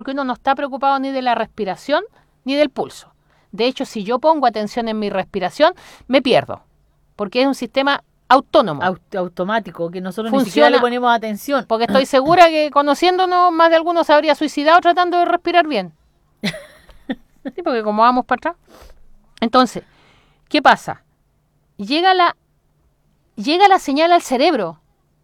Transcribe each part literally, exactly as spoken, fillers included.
porque uno no está preocupado ni de la respiración ni del pulso. De hecho, si yo pongo atención en mi respiración, me pierdo, porque es un sistema autónomo. Aut- automático, que nosotros Funciona, ni siquiera le ponemos atención. Porque estoy segura que conociéndonos, más de algunos se habría suicidado tratando de respirar bien. Sí, porque como vamos para atrás. Entonces, ¿qué pasa? Llega la, llega la señal al cerebro.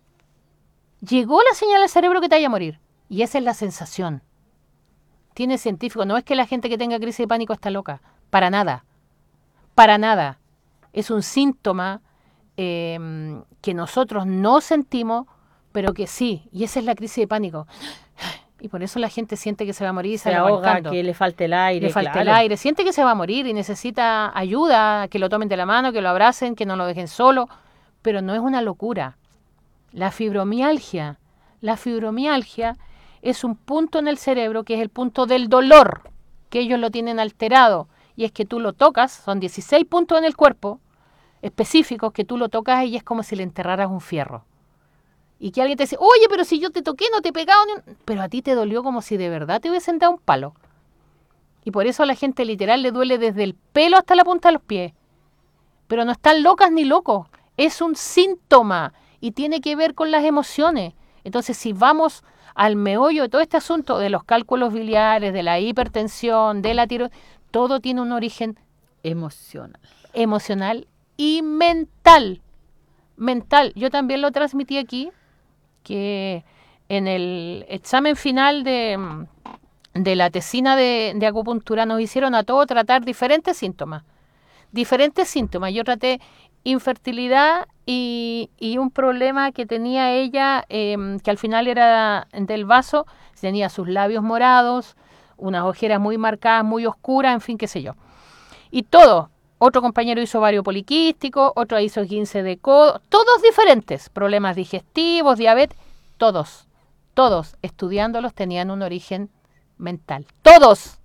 Llegó la señal al cerebro que te vaya a morir. Y esa es la sensación. Tiene científico. No es que la gente que tenga crisis de pánico está loca. Para nada. Para nada. Es un síntoma eh, que nosotros no sentimos, pero que sí. Y esa es la crisis de pánico. Y por eso la gente siente que se va a morir y Se sale ahoga, arrancando. que le falta el aire. Le falta claro. el aire. Siente que se va a morir y necesita ayuda, que lo tomen de la mano, que lo abracen, que no lo dejen solo. Pero no es una locura. La fibromialgia. La fibromialgia es un punto en el cerebro que es el punto del dolor, que ellos lo tienen alterado. Y es que tú lo tocas, son dieciséis puntos en el cuerpo específicos que tú lo tocas y es como si le enterraras un fierro. Y que alguien te dice, oye, pero si yo te toqué, no te he pegado ni un... Pero a ti te dolió como si de verdad te hubiesen dado un palo. Y por eso a la gente literal le duele desde el pelo hasta la punta de los pies. Pero no están locas ni locos. Es un síntoma y tiene que ver con las emociones. Entonces, si vamos al meollo de todo este asunto de los cálculos biliares, de la hipertensión, de la tiroides, todo tiene un origen emocional. Emocional y mental. Mental. Yo también lo transmití aquí, que en el examen final de, de la tesina de, de acupuntura nos hicieron a todos tratar diferentes síntomas. Diferentes síntomas. Yo traté infertilidad y, y un problema que tenía ella, eh, que al final era del vaso, tenía sus labios morados, unas ojeras muy marcadas, muy oscuras, en fin, qué sé yo. Y todo. Otro compañero hizo ovario poliquístico, otro hizo quince de codo, todos diferentes, problemas digestivos, diabetes, todos, todos estudiándolos tenían un origen mental, todos,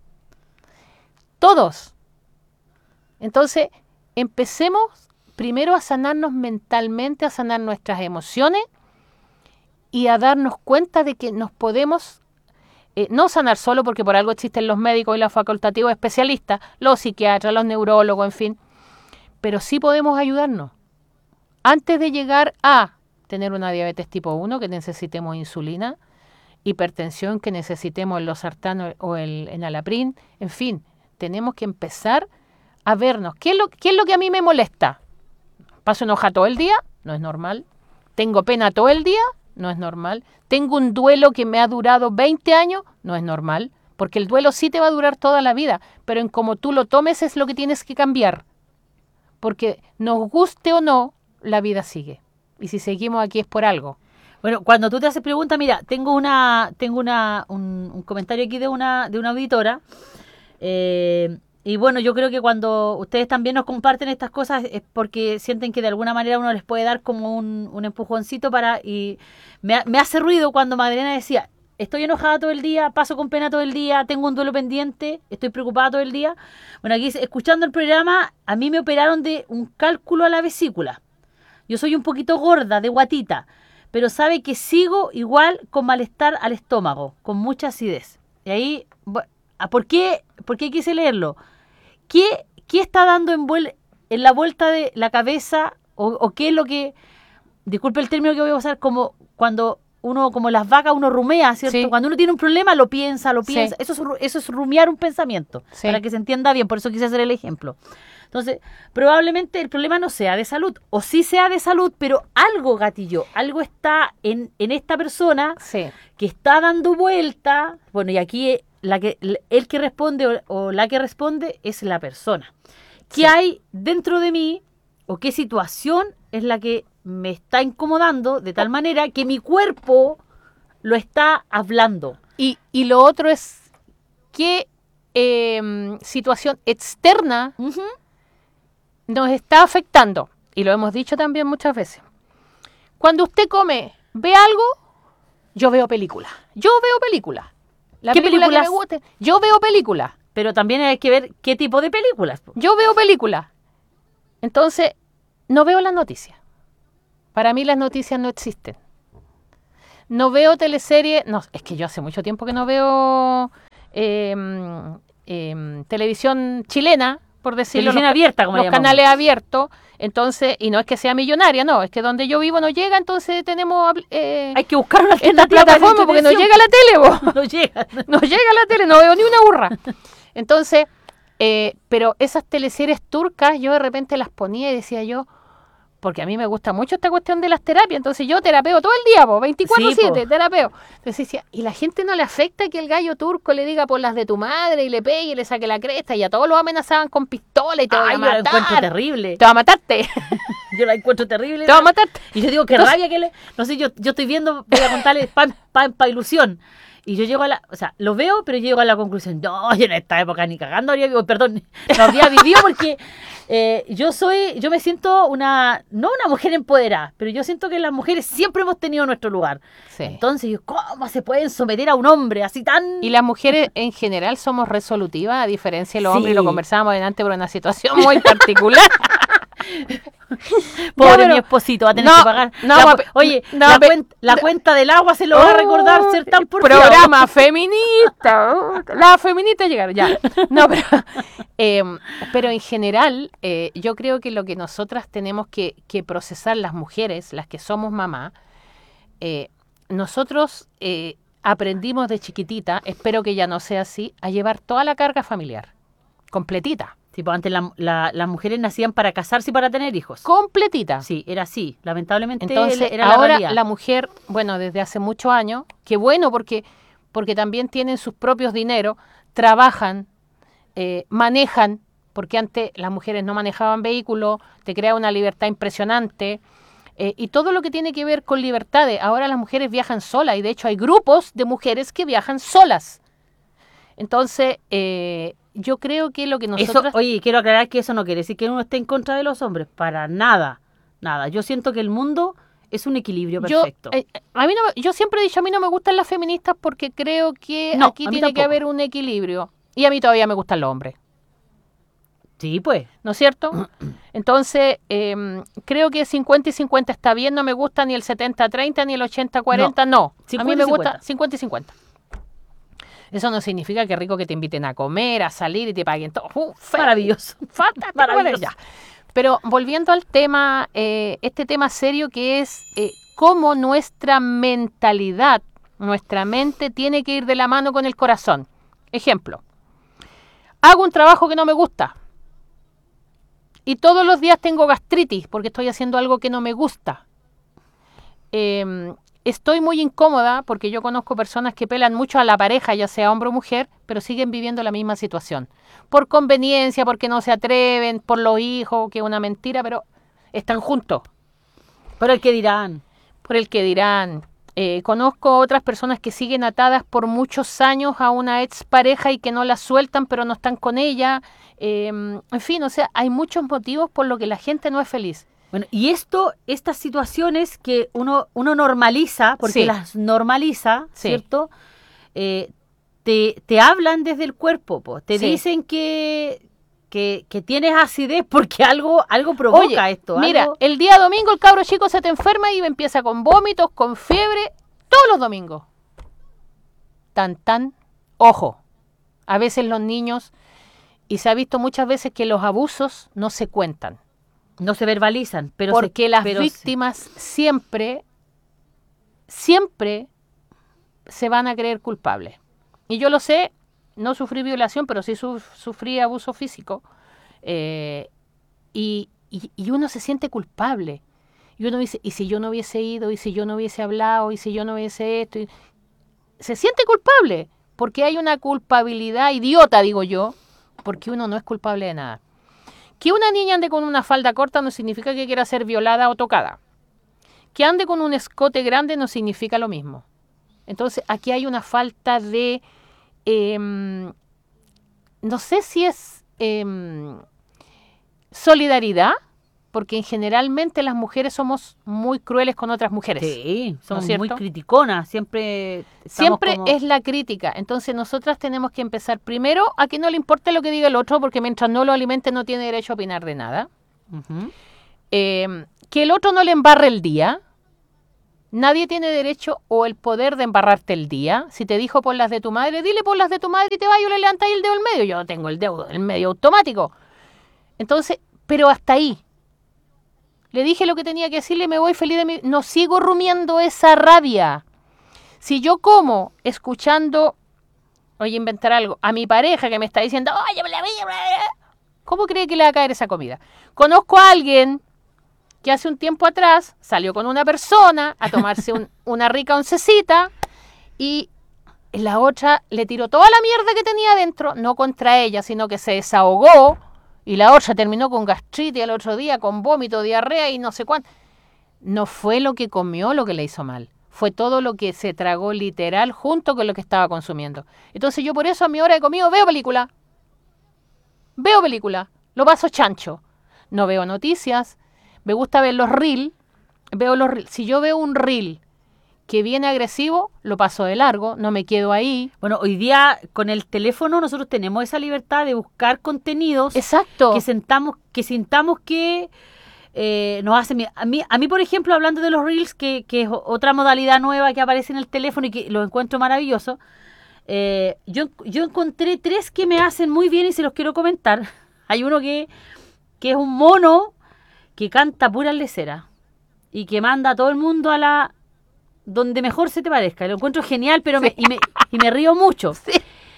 todos. Entonces, empecemos primero a sanarnos mentalmente, a sanar nuestras emociones y a darnos cuenta de que nos podemos, eh, no sanar solo porque por algo existen los médicos y los facultativos especialistas, los psiquiatras, los neurólogos, en fin, pero sí podemos ayudarnos. Antes de llegar a tener una diabetes tipo uno, que necesitemos insulina, hipertensión, que necesitemos el losartán o el enalapril, en fin, tenemos que empezar a vernos. ¿Qué es lo, qué es lo que a mí me molesta? ¿Paso enoja todo el día? No es normal. ¿Tengo pena todo el día? No es normal. ¿Tengo un duelo que me ha durado veinte años? No es normal. Porque el duelo sí te va a durar toda la vida, pero en cómo tú lo tomes es lo que tienes que cambiar. Porque nos guste o no, la vida sigue. Y si seguimos aquí es por algo. Bueno, cuando tú te haces preguntas, mira, tengo una tengo una un, un comentario aquí de una de una auditora. Eh, y bueno, yo creo que cuando ustedes también nos comparten estas cosas es porque sienten que de alguna manera uno les puede dar como un, un empujoncito para... Y me, me hace ruido cuando Magdalena decía, estoy enojada todo el día, paso con pena todo el día, tengo un duelo pendiente, estoy preocupada todo el día. Bueno, aquí escuchando el programa, a mí me operaron de un cálculo a la vesícula. Yo soy un poquito gorda, de guatita, pero sabe que sigo igual con malestar al estómago, con mucha acidez. Y ahí, ¿por qué, por qué quise leerlo? ¿Qué, qué está dando en, vuel, en la vuelta de la cabeza o, o qué es lo que, disculpe el término que voy a usar, como cuando uno, como las vacas, uno rumea, ¿cierto? Sí. Cuando uno tiene un problema, lo piensa, lo piensa. Sí. Eso es, eso es rumiar un pensamiento, Sí. para que se entienda bien, por eso quise hacer el ejemplo. Entonces, probablemente el problema no sea de salud, o sí sea de salud, pero algo gatilló, algo está en, en esta persona Sí. que está dando vuelta. Bueno, y aquí la que, el que responde o, o la que responde es la persona. ¿Qué Sí. hay dentro de mí o qué situación es la que me está incomodando de tal manera que mi cuerpo lo está hablando? Y, y lo otro es qué eh, situación externa Uh-huh. nos está afectando. Y lo hemos dicho también muchas veces. Cuando usted come, ve algo, yo veo películas. Yo veo películas. La ¿Qué película películas? que me guste, yo veo películas. Pero también hay que ver qué tipo de películas. Yo veo películas. Entonces, no veo las noticias. Para mí las noticias no existen. No veo teleseries. No, es que yo hace mucho tiempo que no veo eh, eh, televisión chilena, por decirlo. Televisión los, abierta, como los llamamos. canales abiertos. Entonces, y no es que sea millonaria, no, es que donde yo vivo no llega, entonces tenemos eh, Hay que buscar una esta alternativa para plataforma la porque no televisión. llega la tele, vos. No llega. No llega la tele, no veo ni una burra. Entonces, eh, pero esas teleseries turcas yo de repente las ponía y decía yo, porque a mí me gusta mucho esta cuestión de las terapias, entonces yo terapeo todo el día, po, veinticuatro siete, Sí, po. terapeo. Entonces decía, y la gente no le afecta que el gallo turco le diga por las de tu madre y le pegue y le saque la cresta y a todos los amenazaban con pistola y te voy Ay, a yo la encuentro matar. terrible. Te va a matarte. Yo la encuentro terrible. Te va a matarte. Y yo digo, qué Entonces- rabia que le... No sé, yo, yo estoy viendo, voy a contarles pan, pan pa' ilusión. Y yo llego a la... O sea, lo veo, pero llego a la conclusión. No, yo en esta época ni cagando habría vivido... Perdón, no habría vivido porque eh, yo soy... Yo me siento una... No una mujer empoderada, pero yo siento que las mujeres siempre hemos tenido nuestro lugar. Sí. Entonces, yo, ¿cómo se pueden someter a un hombre así tan... Y las mujeres en general somos resolutivas, a diferencia de los Sí. hombres, y lo conversábamos adelante por una situación muy particular. Pobre Ya, pero- mi esposito, va a tener no, que pagar. no, La- papi, oye, no, la, pe- cuen- la cuenta del agua se lo va a recordar ser tan porfiado. Programa feminista. oh, Las feministas llegaron, ya. No, pero, eh, pero en general, eh, yo creo que lo que nosotras tenemos que, que procesar, las mujeres, las que somos mamá, eh, nosotros eh, aprendimos de chiquitita, espero que ya no sea así, a llevar toda la carga familiar, completita, Sí, pues antes la- la- las mujeres nacían para casarse y para tener hijos. completita. Sí, era así. Lamentablemente Entonces, era la ahora realidad. la mujer, bueno, desde hace muchos años, que bueno, porque, porque también tienen sus propios dineros, trabajan, eh, manejan, porque antes las mujeres no manejaban vehículos, te crea una libertad impresionante, eh, y todo lo que tiene que ver con libertades. Ahora las mujeres viajan solas, y de hecho hay grupos de mujeres que viajan solas. Entonces, eh, yo creo que lo que Eso, nosotros... oye, quiero aclarar que eso no quiere decir que uno esté en contra de los hombres. Para nada. Nada. Yo siento que el mundo es un equilibrio Yo, perfecto. eh, a mí no, me- yo siempre he dicho, a mí no me gustan las feministas porque creo que No, aquí a mí tiene que tampoco. haber un equilibrio. Y a mí todavía me gustan los hombres, Sí, pues. ¿no es cierto? Entonces, eh, creo que cincuenta y cincuenta está bien, no me gusta ni el setenta treinta ni el ochenta cuarenta, no. A mí cincuenta y me gusta cincuenta. cincuenta y cincuenta. Eso no significa que rico que te inviten a comer, a salir y te paguen todo. Uh, fe- Maravilloso. Fantástico, Maravilloso. bueno, ya. Pero volviendo al tema, eh, este tema serio que es eh, cómo nuestra mentalidad, nuestra mente tiene que ir de la mano con el corazón. Ejemplo, hago un trabajo que no me gusta y todos los días tengo gastritis porque estoy haciendo algo que no me gusta. Eh, estoy muy incómoda porque yo conozco personas que pelan mucho a la pareja, ya sea hombre o mujer, pero siguen viviendo la misma situación. Por conveniencia, porque no se atreven, por los hijos, que es una mentira, pero están juntos. Pero el que dirán. Por el que dirán. Eh, conozco otras personas que siguen atadas por muchos años a una expareja y que no la sueltan, pero no están con ella. Eh, en fin, o sea, hay muchos motivos por los que la gente no es feliz. Bueno, y esto, estas situaciones que uno, uno normaliza, porque Sí. las normaliza, Sí. ¿cierto? Eh, te, te hablan desde el cuerpo, po. Te Sí. dicen que, que, que tienes acidez porque algo, algo provoca Oye, esto. mira, algo- el día domingo el cabro chico se te enferma y empieza con vómitos, con fiebre, todos los domingos. Tan, tan, ojo. A veces los niños, y se ha visto muchas veces que los abusos no se cuentan. no se verbalizan, pero porque se, las pero se- víctimas siempre, siempre se van a creer culpables. Y yo lo sé, no sufrí violación, pero sí su- sufrí abuso físico. Eh, y, y- y uno se siente culpable. Y uno dice, ¿y si yo no hubiese ido? ¿Y si yo no hubiese hablado? ¿Y si yo no hubiese esto? Y- se siente culpable, porque hay una culpabilidad idiota, digo yo, porque uno no es culpable de nada. Que una niña ande con una falda corta no significa que quiera ser violada o tocada. Que ande con un escote grande no significa lo mismo. Entonces, aquí hay una falta de... em, no sé si es em, solidaridad, porque en generalmente las mujeres somos muy crueles con otras mujeres. Sí, somos cierto? muy criticonas, siempre... estamos Siempre como- es la crítica. Entonces nosotras tenemos que empezar primero a que no le importe lo que diga el otro, porque mientras no lo alimente no tiene derecho a opinar de nada. Ujú. Eh, que el otro no le embarre el día. Nadie tiene derecho o el poder de embarrarte el día. Si te dijo por las de tu madre, dile por las de tu madre y te va y le levantáis el dedo al medio. Yo tengo el dedo el medio automático. Entonces, pero hasta ahí. Le dije lo que tenía que decirle, me voy feliz de mí. No sigo rumiando esa rabia. Si yo como escuchando, oye, inventar algo, a mi pareja que me está diciendo, oye, bla, bla, bla, bla", ¿cómo cree que le va a caer esa comida? Conozco a alguien que hace un tiempo atrás salió con una persona a tomarse un, una rica oncecita y la otra le tiró toda la mierda que tenía adentro, no contra ella, sino que se desahogó y la otra terminó con gastritis el otro día, con vómito, diarrea y no sé cuánto. No fue lo que comió lo que le hizo mal, fue todo lo que se tragó literal junto con lo que estaba consumiendo. Entonces yo por eso a mi hora de comido veo película, veo película, lo paso chancho, no veo noticias. Me gusta ver los reels, veo los reels. Si yo veo un reel que viene agresivo, lo paso de largo, no me quedo ahí. Bueno, hoy día con el teléfono nosotros tenemos esa libertad de buscar contenidos. Exacto. Que sentamos, que sintamos que eh, nos hace... A mí, a mí, por ejemplo, hablando de los reels, que, que es otra modalidad nueva que aparece en el teléfono y que lo encuentro maravilloso, eh, yo, yo encontré tres que me hacen muy bien y se los quiero comentar. Hay uno que, que es un mono que canta pura lecera y que manda a todo el mundo a la donde mejor se te parezca. Lo encuentro genial, pero sí. me, y, me, y me río mucho. Sí.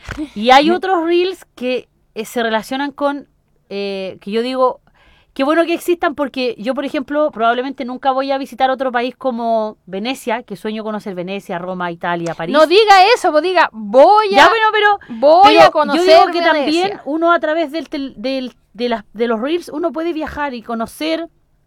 Y hay otros reels que eh, se relacionan con, eh, que yo digo, qué bueno que existan porque yo, por ejemplo, probablemente nunca voy a visitar otro país como Venecia, que sueño conocer Venecia, Roma, Italia, París. No diga eso, pues diga, voy a, ya, bueno, pero, voy pero a conocer yo digo que Venecia. También uno a través del, del De, las, de los reels uno puede viajar y conocer,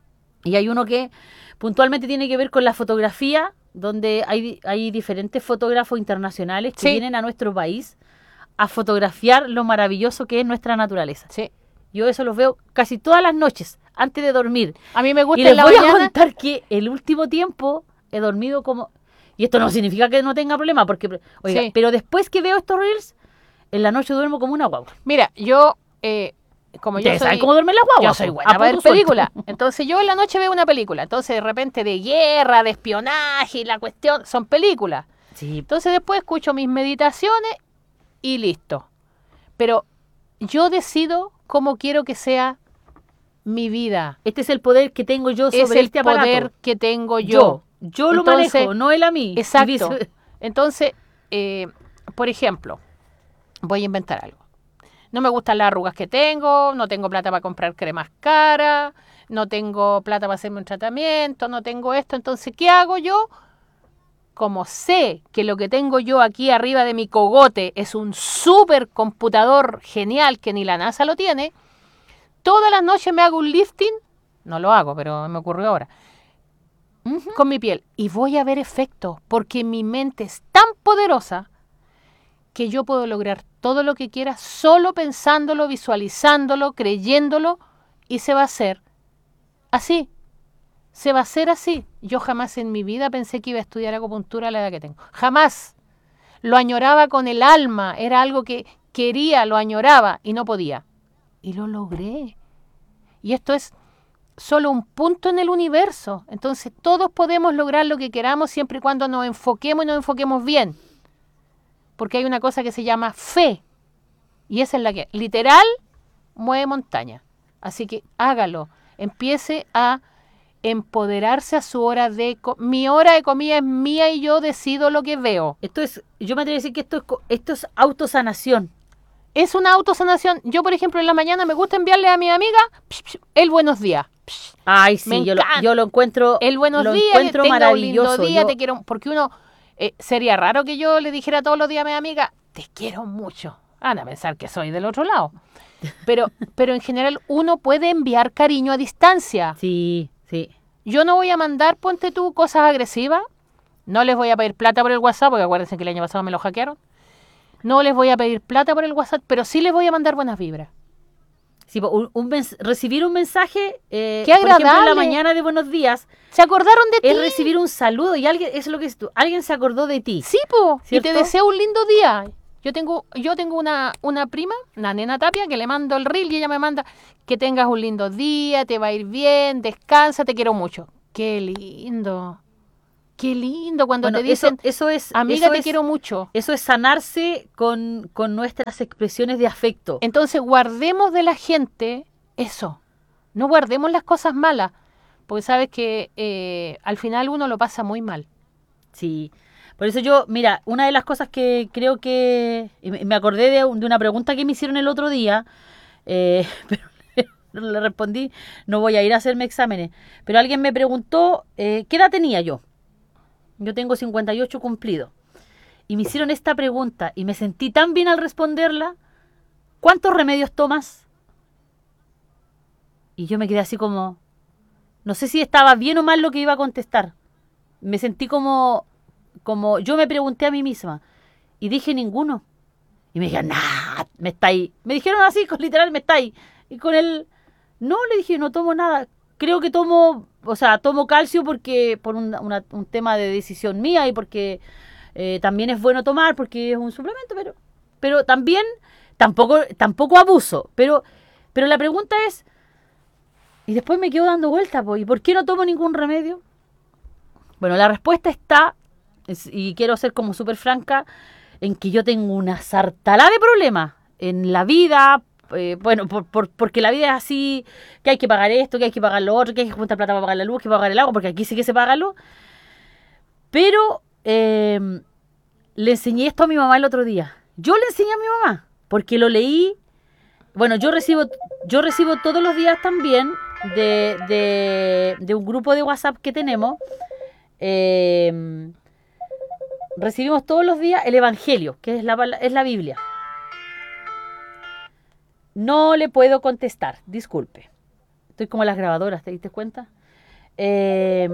y hay uno que puntualmente tiene que ver con la fotografía, donde hay, hay diferentes fotógrafos internacionales que sí. vienen a nuestro país a fotografiar lo maravilloso que es nuestra naturaleza. Sí. Yo eso los veo casi todas las noches antes de dormir. A mí me gusta y les en la voy mañana. a contar que el último tiempo he dormido como... Y esto no significa que no tenga problema, porque oiga, sí. pero después que veo estos reels, en la noche duermo como una guagua. Mira, yo... Eh, Como yo soy, cómo duerme la guagua? Yo soy buena para ver películas. Entonces yo en la noche veo una película. Entonces de repente de guerra, de espionaje y la cuestión, son películas. Sí. Entonces después escucho mis meditaciones y listo. Pero yo decido cómo quiero que sea mi vida. Este es el poder que tengo yo sobre es el este aparato. poder que tengo yo. Yo, yo lo Entonces, manejo, no él a mí. Exacto. Entonces, eh, por ejemplo, voy a inventar algo. No me gustan las arrugas que tengo, no tengo plata para comprar cremas caras, no tengo plata para hacerme un tratamiento, no tengo esto. Entonces, ¿qué hago yo? Como sé que lo que tengo yo aquí arriba de mi cogote es un supercomputador genial que ni la NASA lo tiene, todas las noches me hago un lifting, no lo hago, pero me ocurrió ahora, uh-huh. con mi piel. Y voy a ver efectos, porque mi mente es tan poderosa que yo puedo lograr todo lo que quiera solo pensándolo, visualizándolo, creyéndolo, y se va a hacer así. Se va a hacer así. Yo jamás en mi vida pensé que iba a estudiar acupuntura a la edad que tengo. Jamás. Lo añoraba con el alma. Era algo que quería, lo añoraba y no podía. Y lo logré. Y esto es solo un punto en el universo. Entonces todos podemos lograr lo que queramos siempre y cuando nos enfoquemos y nos enfoquemos bien. Porque hay una cosa que se llama fe, y esa es la que, literal, mueve montaña. Así que hágalo, empiece a empoderarse a su hora de... Co- mi hora de comida es mía y yo decido lo que veo. Esto es, yo me atrevo a decir que esto es, esto es autosanación. Es una autosanación. Yo, por ejemplo, en la mañana me gusta enviarle a mi amiga psh, psh, el buenos días. Psh, Ay, sí, yo lo, yo lo encuentro el buenos lo días, encuentro tenga maravilloso. un lindo día, yo... te quiero... Porque uno... Eh, sería raro que yo le dijera todos los días a mi amiga, te quiero mucho. Van a pensar que soy del otro lado. Pero, pero en general uno puede enviar cariño a distancia. Sí, sí. Yo no voy a mandar, ponte tú, cosas agresivas. No les voy a pedir plata por el WhatsApp, porque acuérdense que el año pasado me lo hackearon. No les voy a pedir plata por el WhatsApp, pero sí les voy a mandar buenas vibras. Sí, un, un mens- recibir un mensaje, eh, Qué agradable. por ejemplo, en la mañana de buenos días. ¿Se acordaron de Es ti? recibir un saludo y alguien, eso es lo que es tú, alguien se acordó de ti. Sí, po. Y ¿Cierto? te deseo un lindo día. Yo tengo, yo tengo una, una prima, una nena Tapia, que le mando el reel y ella me manda que tengas un lindo día, te va a ir bien, descansa, te quiero mucho. Qué lindo. Qué lindo cuando Bueno, te dicen, eso, eso es, amiga, eso te es, quiero mucho. Eso es sanarse con, con nuestras expresiones de afecto. Entonces guardemos de la gente eso. No guardemos las cosas malas, porque sabes que eh, al final uno lo pasa muy mal. Sí. Por eso yo, mira, una de las cosas que creo que... y me me acordé de, un- de una pregunta que me hicieron el otro día, eh, pero no le respondí, no voy a ir a hacerme exámenes. Pero alguien me preguntó, eh, ¿qué edad tenía yo? Yo tengo cincuenta y ocho cumplidos. Y me hicieron esta pregunta y me sentí tan bien al responderla. ¿Cuántos remedios tomas? Y yo me quedé así como... No sé si estaba bien o mal lo que iba a contestar. Me sentí como... como yo me pregunté a mí misma. Y dije ninguno. Y me dijeron, nah, me está ahí. Me dijeron así, con literal, me está ahí. Y con él, no, le dije, no tomo nada. Creo que tomo, o sea, tomo calcio porque por un, una- un tema de decisión mía y porque eh, también es bueno tomar porque es un suplemento, pero, pero también tampoco, tampoco abuso. Pero, pero la pregunta es, y después me quedo dando vueltas, pues, ¿y por qué no tomo ningún remedio? Bueno, la respuesta está, es- y quiero ser como súper franca, en que yo tengo una sartalá de problemas en la vida, eh, bueno, por, por- porque la vida es así, que hay que pagar esto, que hay que pagar lo otro, que hay que juntar plata para pagar la luz, que pagar el agua, porque aquí sí que se paga luz. Pero eh, le enseñé esto a mi mamá el otro día. Yo le enseñé a mi mamá, porque lo leí. Bueno, yo recibo, yo recibo todos los días también de, de, de un grupo de WhatsApp que tenemos. eh, Recibimos todos los días el Evangelio, que es la, es la Biblia. No le puedo contestar, disculpe. Estoy como las grabadoras, ¿te diste cuenta? Eh,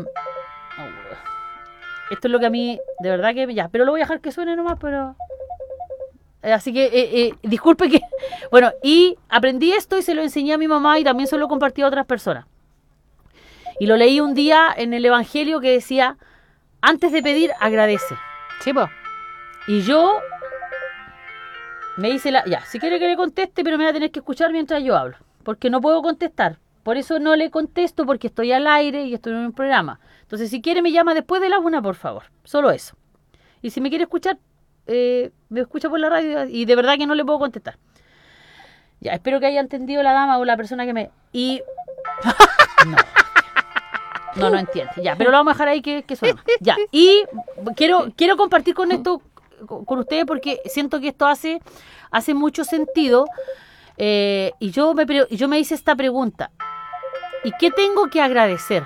Esto es lo que a mí, de verdad que ya, pero lo voy a dejar que suene nomás, pero... eh, Así que, eh, eh, disculpe que... Bueno, y aprendí esto y se lo enseñé a mi mamá y también se lo compartí a otras personas. Y lo leí un día en el Evangelio que decía, antes de pedir, agradece. Sí, pues. Y yo me hice la... Ya, si quiere que le conteste, pero me va a tener que escuchar mientras yo hablo. Porque no puedo contestar. Por eso no le contesto, porque estoy al aire y estoy en un programa. Entonces, si quiere, me llama después de la una, por favor. Solo eso. Y si me quiere escuchar, eh, me escucha por la radio y de verdad que no le puedo contestar. Ya, espero que haya entendido la dama o la persona que me... Y... No. No, no entiende. Ya, pero lo vamos a dejar ahí que, que suena más. Ya, y quiero, quiero compartir con esto con con ustedes porque siento que esto hace, hace mucho sentido. Eh, y yo me, pre- yo me hice esta pregunta. ¿Y qué tengo que agradecer?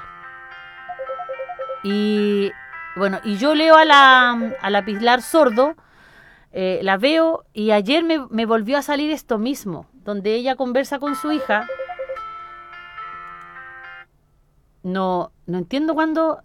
Y bueno, y yo leo a la, a la Pilar Sordo, eh, la veo y ayer me, me volvió a salir esto mismo, donde ella conversa con su hija. No, no entiendo cuándo...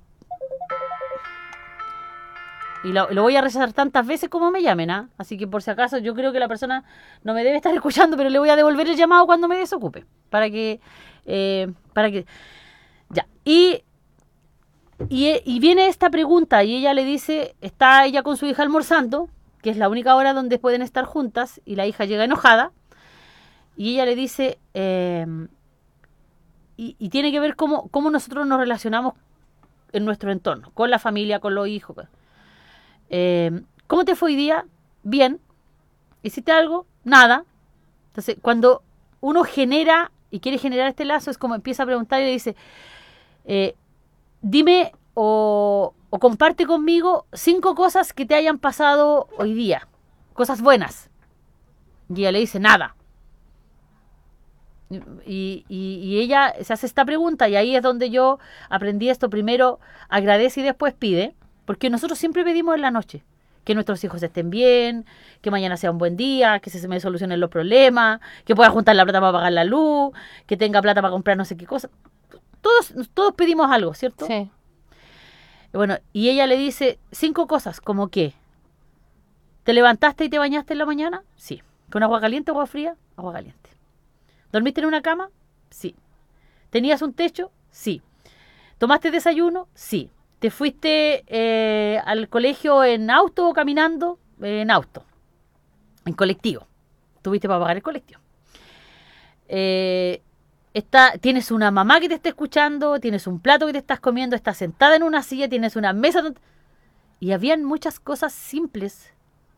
Y lo, lo voy a rechazar tantas veces como me llamen, ¿ah? Así que por si acaso yo creo que la persona no me debe estar escuchando, pero le voy a devolver el llamado cuando me desocupe. Para que... eh, para que... Ya. Y, y, y viene esta pregunta y ella le dice, está ella con su hija almorzando, que es la única hora donde pueden estar juntas, y la hija llega enojada, y ella le dice... eh, y, y tiene que ver cómo, cómo nosotros nos relacionamos en nuestro entorno, con la familia, con los hijos. Eh, ¿Cómo te fue hoy día? Bien. ¿Hiciste algo? Nada. Entonces, cuando uno genera y quiere generar este lazo, es como empieza a preguntar y le dice, eh, dime o, o comparte conmigo cinco cosas que te hayan pasado hoy día. Cosas buenas. Y ella le dice, nada. Y, y, y ella se hace esta pregunta y ahí es donde yo aprendí esto. Primero agradece y después pide, porque nosotros siempre pedimos en la noche que nuestros hijos estén bien, que mañana sea un buen día, que se me solucionen los problemas, que pueda juntar la plata para pagar la luz, que tenga plata para comprar no sé qué cosa. Todos, todos pedimos algo, ¿cierto? Sí. Bueno, y ella le dice cinco cosas, como que ¿te levantaste y te bañaste en la mañana? Sí. ¿Con agua caliente o agua fría? Agua caliente. ¿Dormiste en una cama? Sí. ¿Tenías un techo? Sí. ¿Tomaste desayuno? Sí. ¿Te fuiste eh, al colegio en auto o caminando? Eh, en auto. En colectivo. ¿Tuviste para pagar el colectivo? Eh, está, tienes una mamá que te está escuchando, tienes un plato que te estás comiendo, estás sentada en una silla, tienes una mesa. Donde... Y habían muchas cosas simples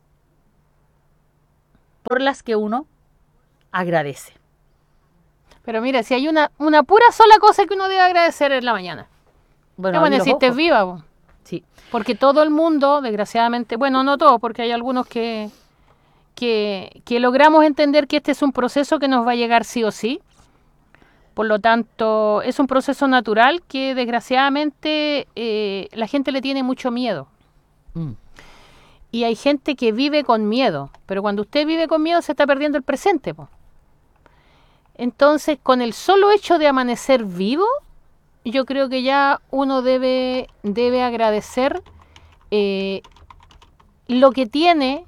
por las que uno agradece. Pero mira, si hay una, una pura sola cosa que uno debe agradecer en la mañana. Bueno, bueno, si estés viva, vos. Sí. Porque todo el mundo, desgraciadamente, bueno, no todo, porque hay algunos que, que, que logramos entender que este es un proceso que nos va a llegar sí o sí. Por lo tanto, es un proceso natural que desgraciadamente eh, la gente le tiene mucho miedo. Mm. Y hay gente que vive con miedo, pero cuando usted vive con miedo se está perdiendo el presente, po. Entonces, con el solo hecho de amanecer vivo, yo creo que ya uno debe, debe agradecer eh, lo que tiene,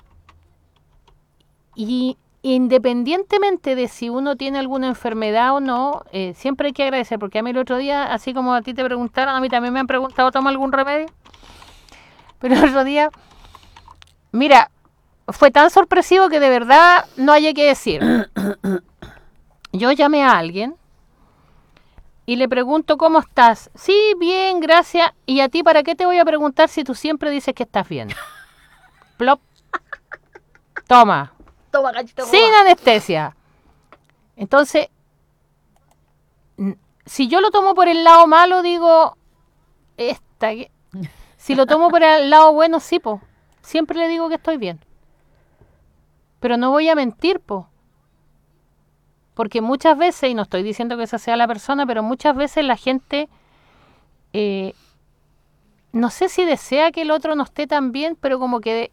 y independientemente de si uno tiene alguna enfermedad o no, eh, siempre hay que agradecer, porque a mí el otro día, así como a ti te preguntaron, a mí también me han preguntado, ¿toma algún remedio? Pero el otro día, mira, fue tan sorpresivo que de verdad no hay que decir. Yo llamé a alguien y le pregunto, ¿cómo estás? Sí, bien, gracias. ¿Y a ti para qué te voy a preguntar si tú siempre dices que estás bien? Plop. Toma. Toma, cachito. Sin Toma. anestesia. Entonces, si yo lo tomo por el lado malo, digo, esta... Si lo tomo por el lado bueno, sí, po. Siempre le digo que estoy bien. Pero no voy a mentir, po. Porque muchas veces, y no estoy diciendo que esa sea la persona, pero muchas veces la gente, eh, no sé si desea que el otro no esté tan bien, pero como que,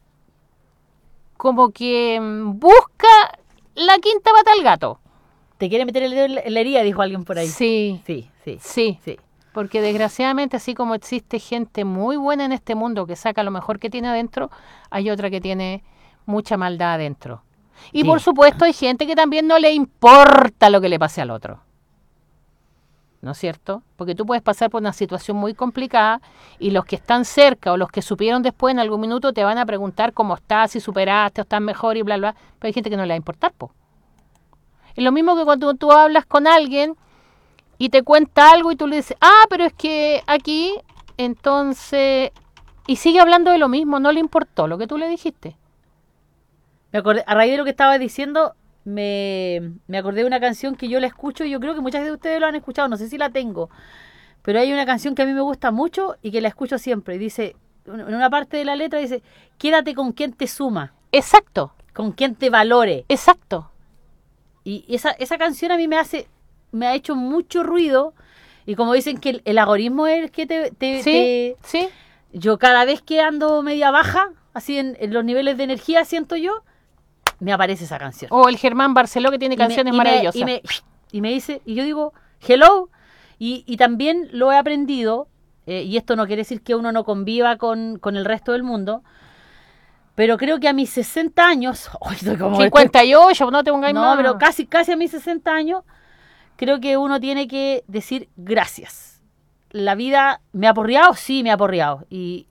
como que busca la quinta pata al gato. Te quiere meter el dedo en la herida, dijo alguien por ahí. Sí, sí, sí, sí. sí. Porque desgraciadamente, así como existe gente muy buena en este mundo que saca lo mejor que tiene adentro, hay otra que tiene mucha maldad adentro. Y sí, por supuesto hay gente que también no le importa lo que le pase al otro. ¿No es cierto? Porque tú puedes pasar por una situación muy complicada y los que están cerca o los que supieron después en algún minuto te van a preguntar cómo estás, si superaste o estás mejor y bla, bla. Pero hay gente que no le va a importar, po. Es lo mismo que cuando tú hablas con alguien y te cuenta algo y tú le dices, ah, pero es que aquí, entonces... Y sigue hablando de lo mismo, no le importó lo que tú le dijiste. Me acordé, a raíz de lo que estaba diciendo, me, me acordé de una canción que yo la escucho y yo creo que muchas de ustedes lo han escuchado, no sé si la tengo, pero hay una canción que a mí me gusta mucho y que la escucho siempre. Y dice, en una parte de la letra dice, quédate con quien te suma. Exacto. Con quien te valore. Exacto. Y esa, esa canción a mí me hace, me ha hecho mucho ruido. Y como dicen que el, el algoritmo es el que te... te sí, te, sí. Yo cada vez que ando media baja, así en, en los niveles de energía, siento yo, me aparece esa canción. O el Germán Barceló, que tiene y canciones me, y maravillosas. Me, y, me, y me dice, y yo digo, hello. Y, y también lo he aprendido, eh, y esto no quiere decir que uno no conviva con, con el resto del mundo, pero creo que a mis sesenta años, oh, estoy como cincuenta y ocho, estoy, no te pongáis No, más. pero casi, casi a mis sesenta años, creo que uno tiene que decir gracias. La vida me ha aporreado, sí, me ha aporreado. Y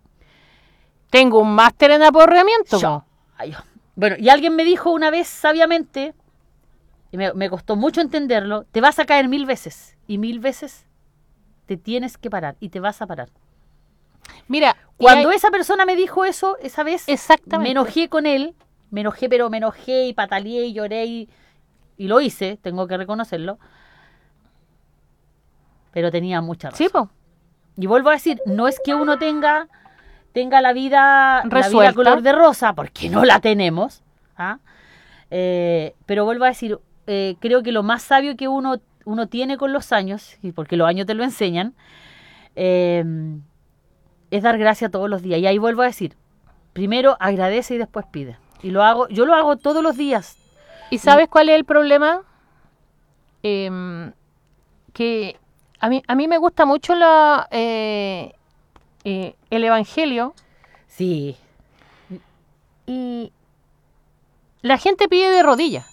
tengo un máster en aporreamiento. Yo, ay, yo. Bueno, y alguien me dijo una vez sabiamente, y me, me costó mucho entenderlo, te vas a caer mil veces, y mil veces te tienes que parar, y te vas a parar. Mira, cuando hay... esa persona me dijo eso, esa vez, exactamente, me enojé con él, me enojé, pero me enojé, y pataleé, y lloré, y, y lo hice, tengo que reconocerlo, pero tenía mucha razón. Sí, po. Y vuelvo a decir, no es que uno tenga... tenga la vida, resuelta, la vida color de rosa, porque no la tenemos, ¿ah? eh, pero vuelvo a decir, eh, creo que lo más sabio que uno, uno tiene con los años, y porque los años te lo enseñan, eh, es dar gracias todos los días. Y ahí vuelvo a decir, primero agradece y después pide. Y lo hago, yo lo hago todos los días. ¿Y sabes y, cuál es el problema? Eh, que a mí, a mí me gusta mucho la... Eh, Eh, el Evangelio. Sí. Y la gente pide de rodillas.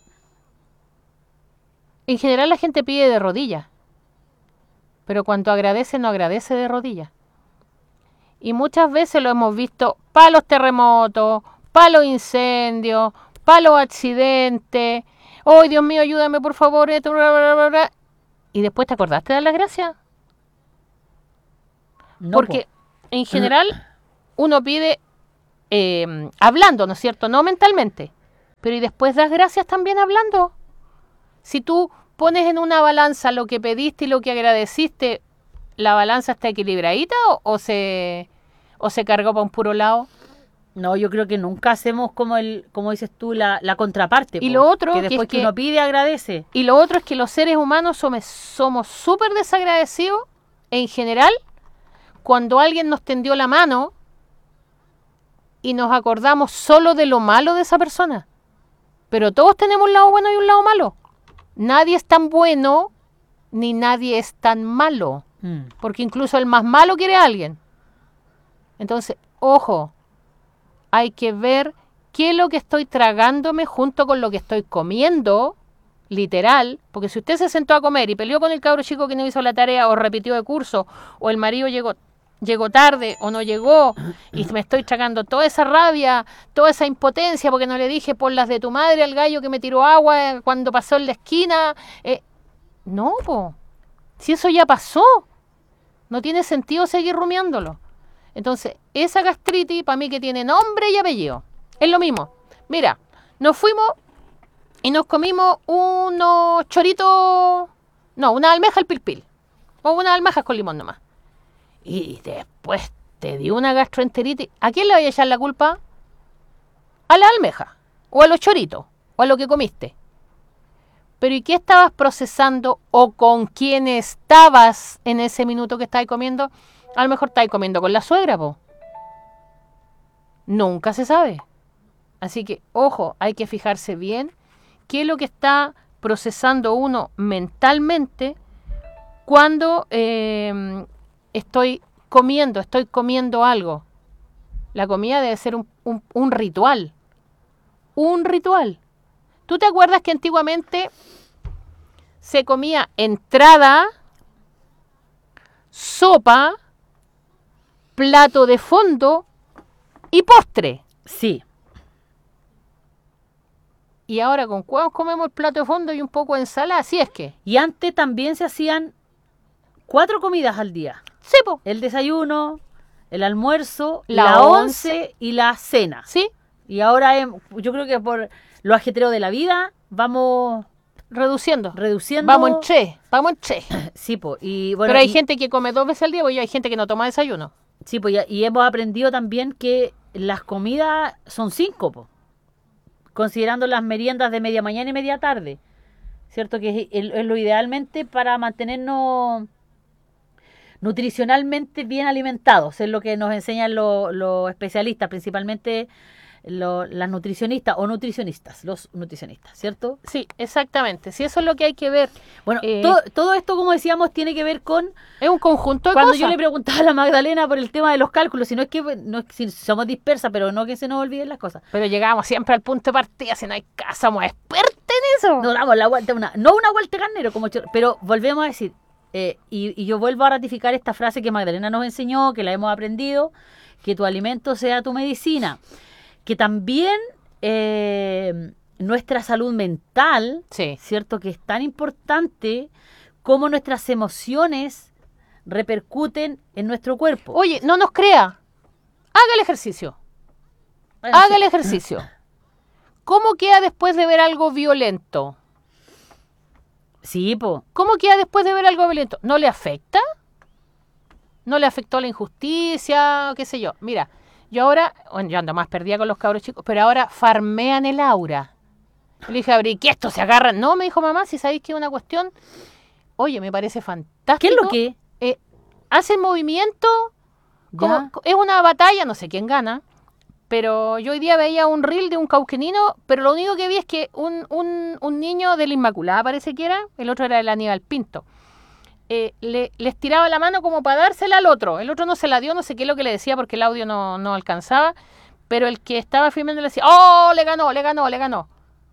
En general la gente pide de rodillas. Pero cuando agradece, no agradece de rodillas. Y muchas veces lo hemos visto para los terremotos, para los incendios, para los accidentes, ¡Oh, Dios mío, ayúdame, por favor! Esto, bla, bla, bla, bla. Y después te acordaste de dar las gracias. No, Porque po. en general uno pide eh, hablando, ¿no es cierto? No mentalmente. Pero y después das gracias también hablando. Si tú pones en una balanza lo que pediste y lo que agradeciste, ¿la balanza está equilibradita o, o se o se cargó para un puro lado? No, yo creo que nunca hacemos como el, como dices tú, la, la contraparte. Y po, lo otro que que después es que, que- uno pide, agradece. Y lo otro es que los seres humanos somos somos súper desagradecidos en general cuando alguien nos tendió la mano y nos acordamos solo de lo malo de esa persona. Pero todos tenemos un lado bueno y un lado malo. Nadie es tan bueno ni nadie es tan malo. Mm. Porque incluso el más malo quiere a alguien. Entonces, ojo, hay que ver qué es lo que estoy tragándome junto con lo que estoy comiendo, literal, porque si usted se sentó a comer y peleó con el cabro chico que no hizo la tarea o repitió de curso, o el marido llegó, llegó tarde o no llegó, y me estoy tragando toda esa rabia, toda esa impotencia porque no le dije por las de tu madre al gallo que me tiró agua cuando pasó en la esquina. Eh, no, po. Si eso ya pasó, no tiene sentido seguir rumiándolo. Entonces, esa gastritis, para mí que tiene nombre y apellido, es lo mismo. Mira, nos fuimos y nos comimos unos choritos, no, una almeja al pilpil, o unas almejas con limón nomás. Y después te dio una gastroenteritis. ¿A quién le voy a echar la culpa? A la almeja, o a los choritos, o a lo que comiste. Pero ¿y qué estabas procesando o con quién estabas en ese minuto que estabas comiendo? A lo mejor estabas comiendo con la suegra, po. Nunca se sabe. Así que, ojo, hay que fijarse bien qué es lo que está procesando uno mentalmente cuando eh, estoy comiendo, estoy comiendo algo. La comida debe ser un, un, un ritual. Un ritual. ¿Tú te acuerdas que antiguamente se comía entrada, sopa, plato de fondo y postre? Sí. Y ahora con cuál comemos el plato de fondo y un poco de ensalada, así es que. Y antes también se hacían cuatro comidas al día. Sí, po. El desayuno, el almuerzo, La la, once. once y la cena. Sí, Y ahora em- yo creo que por lo ajetreo de la vida vamos reduciendo. reduciendo. Vamos en che, vamos en che. Sí, po, y bueno, Pero hay y- gente que come dos veces al día, pues hay gente que no toma desayuno. sí, po, y, y hemos aprendido también que las comidas son cinco, po, considerando las meriendas de media mañana y media tarde. ¿Cierto? Que es, es- es lo idealmente para mantenernos nutricionalmente bien alimentados. Es lo que nos enseñan los los especialistas, principalmente lo- las nutricionistas o nutricionistas, los nutricionistas, ¿cierto? Sí, exactamente. Si eso es lo que hay que ver. Bueno, Eh, todo, todo esto, como decíamos, tiene que ver con Es un conjunto de cuando cosas. yo le preguntaba a la Magdalena por el tema de los cálculos, si no es que no es que si somos dispersas, pero no que se nos olviden las cosas. Pero llegamos siempre al punto de partida, si no hay caso, somos expertos en eso. Nos damos la vuelta, una, no una vuelta de carnero, como chor- pero volvemos a decir, eh, y, y yo vuelvo a ratificar esta frase que Magdalena nos enseñó, que la hemos aprendido, que tu alimento sea tu medicina, que también eh, nuestra salud mental, Sí. ¿cierto? Que es tan importante como nuestras emociones repercuten en nuestro cuerpo. Oye, no nos crea. Haga el ejercicio. Bueno, Haga sí. el ejercicio. ¿Cómo queda después de ver algo violento? Sí, po. ¿Cómo queda después de ver algo violento? ¿No le afecta? ¿No le afectó la injusticia? ¿Qué sé yo? Mira, yo ahora, bueno, yo ando más perdida con los cabros chicos, pero ahora farmean el aura. Le dije a Bri, ¿qué esto se agarran? No, me dijo mamá, si sabéis que es una cuestión, oye, me parece fantástico. ¿Qué es lo que? Eh, hacen movimiento, como- Ya. es una batalla, no sé quién gana, pero yo hoy día veía un reel de un cauquenino, pero lo único que vi es que un, un, un niño de la Inmaculada parece que era, el otro era el Aníbal Pinto, eh, le, les tiraba la mano como para dársela al otro, el otro no se la dio, no sé qué es lo que le decía porque el audio no, no alcanzaba, pero el que estaba firmando le decía, ¡oh, le ganó, le ganó, le ganó!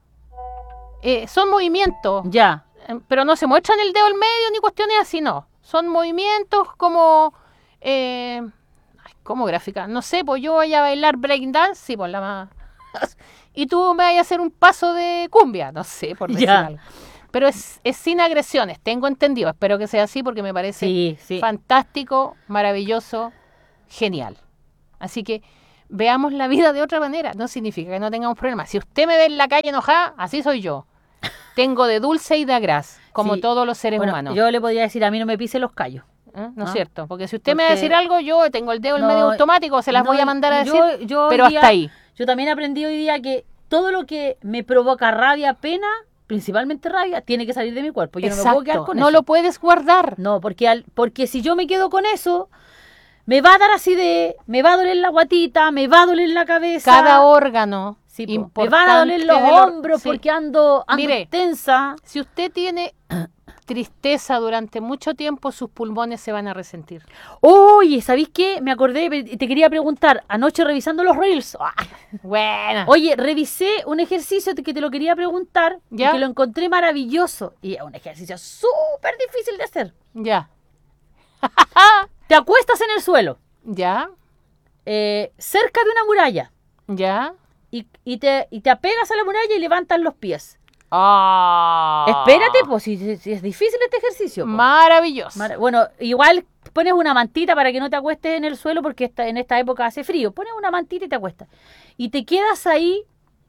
Eh, son movimientos, Ya. eh, pero no se muestran el dedo al medio ni cuestiones así, no. Son movimientos como... Eh, ay, ¿cómo gráfica? No sé, pues yo voy a bailar breakdance, sí, pues la más... y tú me vas a hacer un paso de cumbia, no sé, por decir Ya. algo. Pero es, es sin agresiones, tengo entendido. Espero que sea así porque me parece Sí, sí. fantástico, maravilloso, genial. Así que veamos la vida de otra manera. No significa que no tengamos problemas. Si usted me ve en la calle enojada, así soy yo. Tengo de dulce y de agraz, como Sí. todos los seres Bueno, humanos. yo le podría decir, a mí no me pise los callos. ¿Eh? ¿No es ¿Ah? cierto? Porque si usted me va a Porque- decir algo, yo tengo el dedo en No, medio automático, se las no, voy a mandar a yo- decir, yo hoy pero día- hasta ahí. Yo también aprendí hoy día que todo lo que me provoca rabia, pena, principalmente rabia, tiene que salir de mi cuerpo. Yo no me puedo quedar Exacto, con no eso. lo puedes guardar. No, porque, al, porque si yo me quedo con eso, me va a dar acidez, me va a doler la guatita, me va a doler la cabeza. Cada órgano Sí, po. importante me van a doler los del or- hombros sí. porque ando, ando Mire. tensa. Si usted tiene tristeza durante mucho tiempo, sus pulmones se van a resentir. Oye, ¿sabéis qué? Me acordé, y te quería preguntar, anoche revisando los reels. ¡ah! Buena. Oye, revisé un ejercicio que te lo quería preguntar ¿Ya? y que lo encontré maravilloso. Y es un ejercicio súper difícil de hacer. Ya, Te acuestas en el suelo, ya, eh, cerca de una muralla, ya. y, y te, y te apegas a la muralla y levantas los pies. Ah. Espérate, pues, si, si- si es difícil este ejercicio. po. Maravilloso. Mara- Bueno, igual pones una mantita para que no te acuestes en el suelo porque esta- en esta época hace frío. Pones una mantita y te acuestas. Y te quedas ahí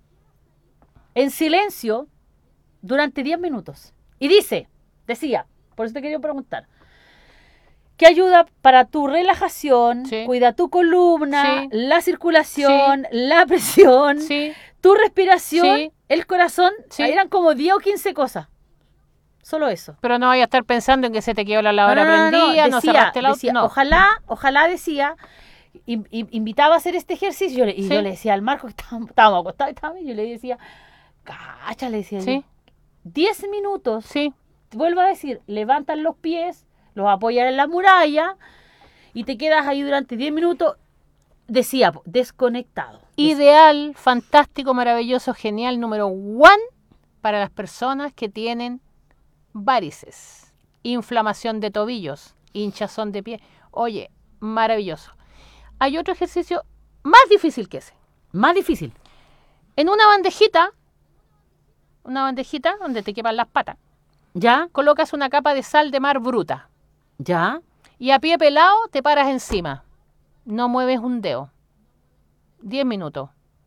en silencio durante diez minutos. Y dice, decía, por eso te quería preguntar, que ayuda para tu relajación, Sí. cuida tu columna, Sí. la circulación, la presión, Sí, tu respiración, Sí. el corazón. Sí. Eran como diez o quince cosas. Solo eso. pero no vaya a estar pensando en que se te quedó la lavadora No, no, no, no, prendida, no, decía, cerraste la decía, no. ojalá, ojalá decía, in- in- invitaba a hacer este ejercicio, yo le- y Sí. yo le decía al Marco que estábamos, estábamos acostados, y estábamos, y yo le decía, cacha, le decía, Sí, diez minutos, sí. vuelvo a decir, levantas los pies, los apoyas en la muralla, y te quedas ahí durante diez minutos, decía, po, desconectado. Ideal, fantástico, maravilloso, genial, número one para las personas que tienen varices, inflamación de tobillos, hinchazón de pie. Oye, maravilloso. Hay otro ejercicio más difícil que ese. Más difícil. En una bandejita, una bandejita donde te quepan las patas, ¿Ya? colocas una capa de sal de mar bruta ¿Ya? y a pie pelado te paras encima. No mueves un dedo. Diez minutos.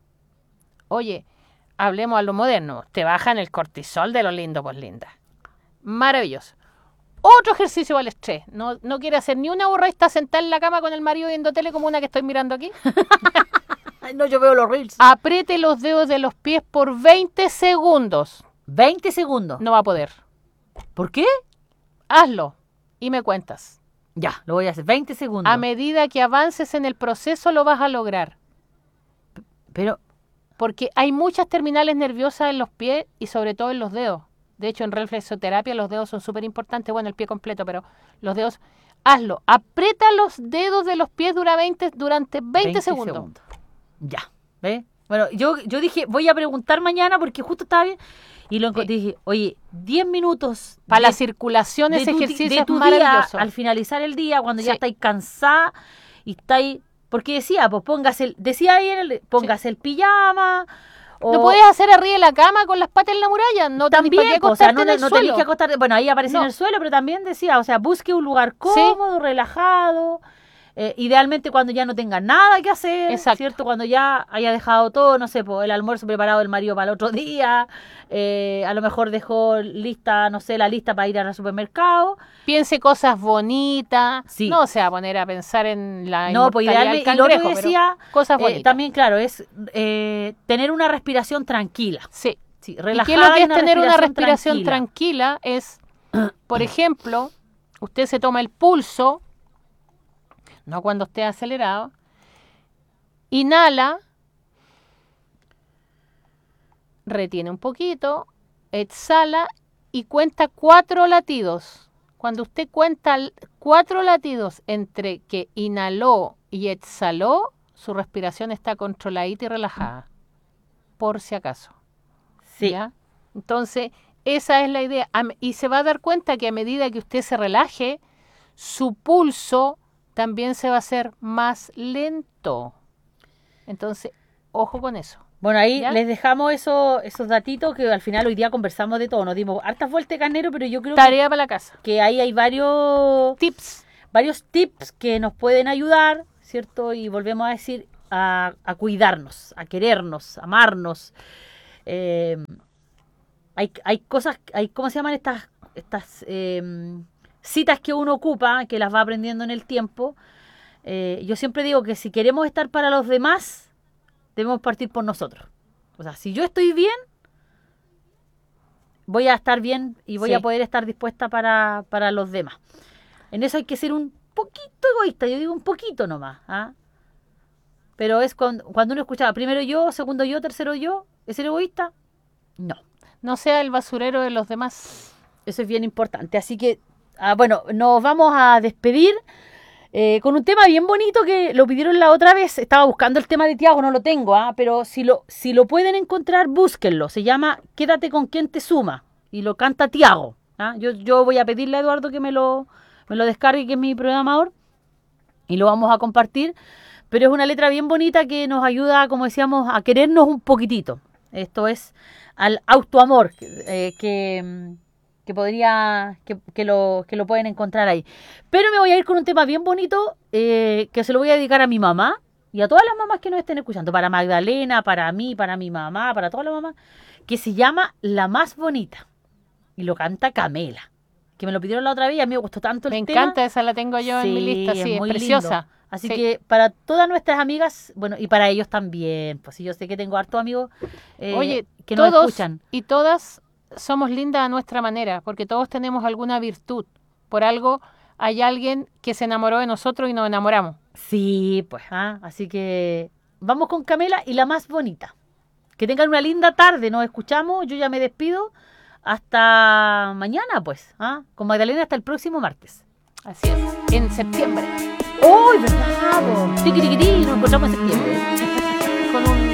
Oye, hablemos a lo moderno. Te bajan el cortisol de lo lindo, pues linda. Maravilloso. Otro ejercicio al estrés. No, no quiere hacer ni una burra y está sentada en la cama con el marido viendo tele como una que estoy mirando aquí. Ay, no, yo veo los reels. Apriete los dedos de los pies por veinte segundos. veinte segundos. No va a poder. ¿Por qué? Hazlo y me cuentas. Ya, lo voy a hacer. veinte segundos. A medida que avances en el proceso lo vas a lograr. Pero, Porque hay muchas terminales nerviosas en los pies y sobre todo en los dedos. De hecho, en reflexoterapia los dedos son súper importantes. Bueno, el pie completo, pero los dedos... Hazlo. Aprieta los dedos de los pies dura veinte, durante veinte, segundos. Ya, ¿ves? Bueno, yo, yo dije, voy a preguntar mañana porque justo estaba bien. Y lo encontré, dije, oye, diez minutos Para de- la circulación de ese tu, di- ejercicio de es tu día, maravilloso. al finalizar el día, cuando ya Sí. estáis cansada y estáis... Porque decía, pues póngase el... Decía ahí en el... Póngase el pijama... O ¿Lo puedes hacer arriba de la cama con las patas en la muralla? No tenés también, para qué pues, o sea, acostarte no, en el no tenéis suelo. que acostarte... Bueno, ahí aparece No. en el suelo, pero también decía, o sea, busque un lugar cómodo, relajado... Eh, idealmente cuando ya no tenga nada que hacer, Exacto. ¿cierto? Cuando ya haya dejado todo, no sé, pues, el almuerzo preparado del marido para el otro día, eh, a lo mejor dejó lista, no sé, la lista para ir al supermercado. Piense cosas bonitas. Sí. No se va a poner a pensar en la No, pues inmortalidad del idealmente, y lo otro cangrejo, que pero decía, cosas eh, bonitas. también, claro, es eh, tener una respiración tranquila. Sí. Sí, ¿Y relajada. qué es lo que y es tener una respiración tranquila. tranquila? Es, por ejemplo, usted se toma el pulso, no cuando esté acelerado, inhala, retiene un poquito, exhala y cuenta cuatro latidos. Cuando usted cuenta l- cuatro latidos entre que inhaló y exhaló, su respiración está controladita y relajada, por si acaso. Sí. ¿Ya? Entonces, esa es la idea. A me- Y se va a dar cuenta que a medida que usted se relaje, su pulso también se va a hacer más lento. Entonces, ojo con eso. Bueno, ahí ¿Ya? les dejamos eso, esos datitos que al final hoy día conversamos de todo. Nos dimos hartas vueltas, carnero, pero yo creo que, Tarea para la casa. que ahí hay varios, Tips. varios tips que nos pueden ayudar, ¿cierto? Y volvemos a decir, a, a cuidarnos, a querernos, a amarnos. Eh, hay, hay cosas, hay, ¿cómo se llaman estas, estas eh, citas que uno ocupa, que las va aprendiendo en el tiempo? Eh, yo siempre digo que si queremos estar para los demás, debemos partir por nosotros. O sea, si yo estoy bien, voy a estar bien y voy Sí. a poder estar dispuesta para, para los demás. En eso hay que ser un poquito egoísta, yo digo un poquito nomás. ¿Ah? Pero es cuando, cuando uno escucha primero yo, segundo yo, tercero yo, ¿es ser egoísta? No, No sea el basurero de los demás. eso es bien importante. Así que, ah, bueno, nos vamos a despedir. Eh, con un tema bien bonito que lo pidieron la otra vez. Estaba buscando el tema de Tiago, no lo tengo, ¿ah? Pero si lo, si lo pueden encontrar, búsquenlo. Se llama Quédate con quien te suma. Y lo canta Tiago. ¿Ah? Yo, yo voy a pedirle a Eduardo que me lo, me lo descargue, que es mi programador. Y lo vamos a compartir. Pero es una letra bien bonita que nos ayuda, como decíamos, a querernos un poquitito. Esto es al autoamor, eh, que... que podría, que, que, lo, que lo pueden encontrar ahí. Pero me voy a ir con un tema bien bonito, eh, que se lo voy a dedicar a mi mamá y a todas las mamás que nos estén escuchando, para Magdalena, para mí, para mi mamá, para todas las mamás, que se llama La Más Bonita, y lo canta Camela, que me lo pidieron la otra vez y a mí me gustó tanto el Me tema. encanta, esa la tengo yo en mi Sí, lista, sí, es, muy preciosa. lindo. Así Sí. que para todas nuestras amigas, bueno, y para ellos también, pues yo sé que tengo hartos amigos eh, Oye, que nos todos escuchan. y todas somos lindas a nuestra manera, porque todos tenemos alguna virtud. Por algo hay alguien que se enamoró de nosotros y nos enamoramos. Sí, pues, ¿ah? Así que vamos con Camela y La Más Bonita. Que tengan una linda tarde, nos escuchamos, yo ya me despido. Hasta mañana, pues, ¿ah? Con Magdalena hasta el próximo martes. Así es, en septiembre, ¡Uy, verdad! po! Tiquiriquirí, nos encontramos en septiembre. con un